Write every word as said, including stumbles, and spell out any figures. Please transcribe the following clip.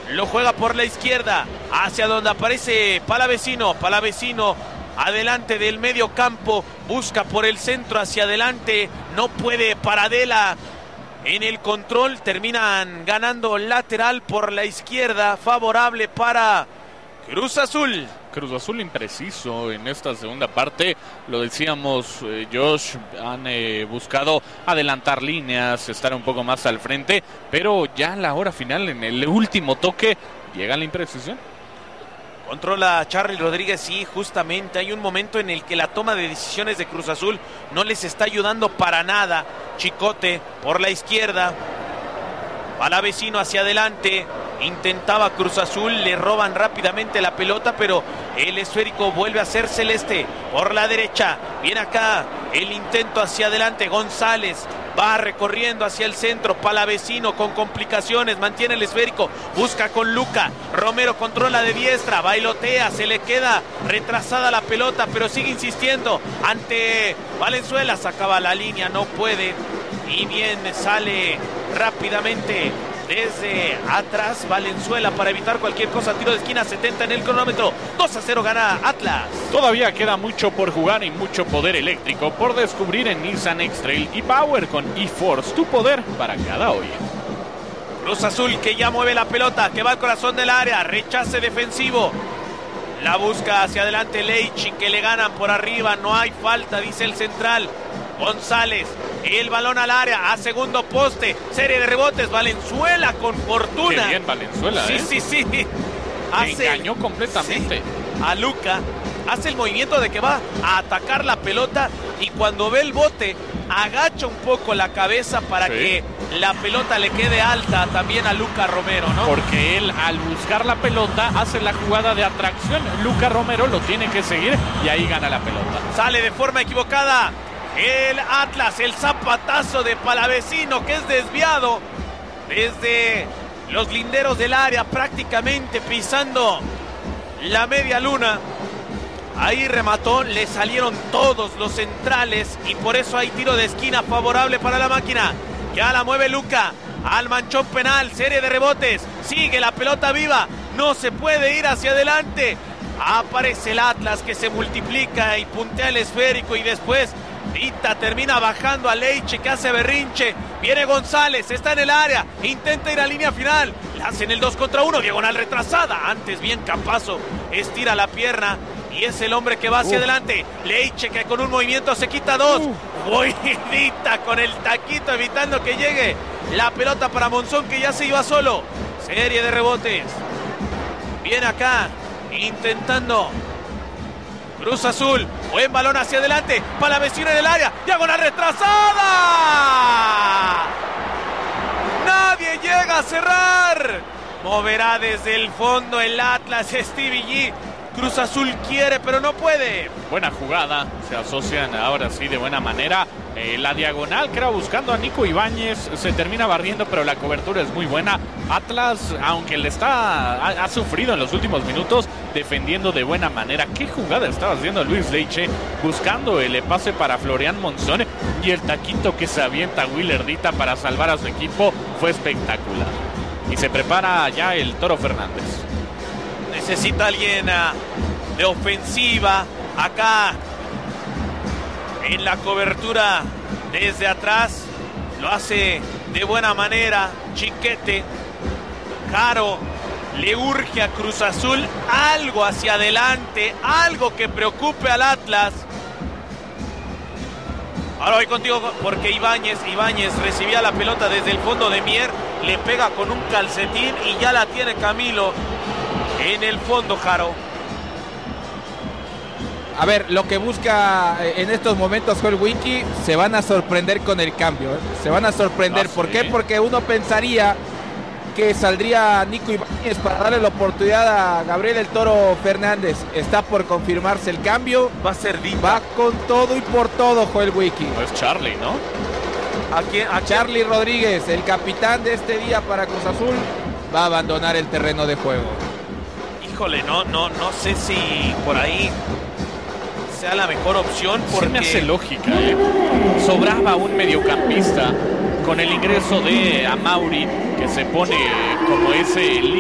lo juega por la izquierda, hacia donde aparece Palavecino. Palavecino adelante del medio campo, busca por el centro hacia adelante, no puede Paradela en el control, terminan ganando lateral por la izquierda, favorable para Cruz Azul. Cruz Azul impreciso en esta segunda parte, lo decíamos, eh, Josh, han eh, buscado adelantar líneas, estar un poco más al frente, pero ya en la hora final, en el último toque, llega la imprecisión. Controla Charly Rodríguez y justamente hay un momento en el que la toma de decisiones de Cruz Azul no les está ayudando para nada. Chicote por la izquierda, Palavecino hacia adelante, intentaba Cruz Azul, le roban rápidamente la pelota, pero el esférico vuelve a ser celeste. Por la derecha, viene acá el intento hacia adelante, González va recorriendo hacia el centro, Palavecino con complicaciones, mantiene el esférico, busca con Luca, Romero controla de diestra, bailotea, se le queda retrasada la pelota, pero sigue insistiendo ante Valenzuela, sacaba la línea, no puede, y bien sale rápidamente desde atrás Valenzuela para evitar cualquier cosa. Tiro de esquina, setenta en el cronómetro. dos a cero gana Atlas. Todavía queda mucho por jugar y mucho poder eléctrico por descubrir en Nissan X-Trail y Power con eForce, tu poder para cada hoy. Cruz Azul que ya mueve la pelota, que va al corazón del área, rechace defensivo. La busca hacia adelante Leichi, que le ganan por arriba, no hay falta, dice el central. González, el balón al área, a segundo poste, serie de rebotes, Valenzuela con fortuna. Qué bien Valenzuela, sí, ¿eh? Sí, sí, sí. Hace, engañó completamente. Sí, a Luca, hace el movimiento de que va a atacar la pelota y cuando ve el bote, agacha un poco la cabeza para sí. que la pelota le quede alta también a Luca Romero, ¿no? Porque él al buscar la pelota hace la jugada de atracción, Luca Romero lo tiene que seguir y ahí gana la pelota. Sale de forma equivocada el Atlas, el zapatazo de Palavecino que es desviado desde los linderos del área, prácticamente pisando la media luna. Ahí remató, le salieron todos los centrales y por eso hay tiro de esquina favorable para la máquina. Ya la mueve Luca al manchón penal, serie de rebotes, sigue la pelota viva, no se puede ir hacia adelante. Aparece el Atlas que se multiplica y puntea el esférico y después Vita termina bajando a Leiche que hace berrinche. Viene González, está en el área, intenta ir a línea final. Le hacen el dos contra uno, diagonal retrasada. Antes bien Campazzo estira la pierna y es el hombre que va hacia uh. adelante. Leiche que con un movimiento se quita dos. Uh. Vita con el taquito evitando que llegue la pelota para Monzón que ya se iba solo. Serie de rebotes. Viene acá intentando Cruz Azul, buen balón hacia adelante, Palavecino en el área, diagonal retrasada. Nadie llega a cerrar. Moverá desde el fondo el Atlas, Stevie G. Cruz Azul quiere, pero no puede. Buena jugada, se asocian ahora sí de buena manera. Eh, la diagonal que era buscando a Nico Ibáñez se termina barriendo, pero la cobertura es muy buena. Atlas, aunque le está ha, ha sufrido en los últimos minutos, defendiendo de buena manera. ¿Qué jugada estaba haciendo Luis Leiche? Buscando el pase para Florian Monzón y el taquito que se avienta Willerdita para salvar a su equipo fue espectacular. Y se prepara ya el Toro Fernández. Necesita alguien uh, de ofensiva acá en la cobertura desde atrás. Lo hace de buena manera Chiquete. Jaro le urge a Cruz Azul algo hacia adelante, algo que preocupe al Atlas. Ahora voy contigo porque Ibáñez, Ibáñez recibía la pelota desde el fondo de Mier, le pega con un calcetín y ya la tiene Camilo en el fondo, Jaro. A ver, lo que busca en estos momentos Joel Wiki, se van a sorprender con el cambio, ¿eh? Se van a sorprender. Ah, ¿por sí? qué? Porque uno pensaría que saldría Nico Ibáñez para darle la oportunidad a Gabriel el Toro Fernández. Está por confirmarse el cambio. Va a ser Vita. Va con todo y por todo Joel Wiki. No es Charly, ¿no? ¿A quién? ¿A Charly Rodríguez, el capitán de este día para Cruz Azul, va a abandonar el terreno de juego. Híjole, no, no, no sé si por ahí sea la mejor opción porque... Sí me hace lógica, ¿eh? Sobraba un mediocampista con el ingreso de Amauri, que se pone como ese